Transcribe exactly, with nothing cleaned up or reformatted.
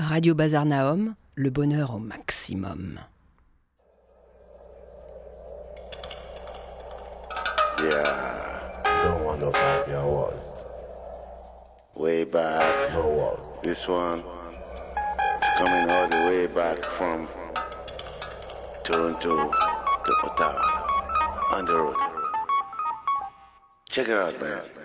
Radio Bazar Naum, le bonheur au maximum. Yeah, don't want no five year was. Way back, no what? This one is coming all the way back from Toronto to Ottawa on the road. Check it out, man.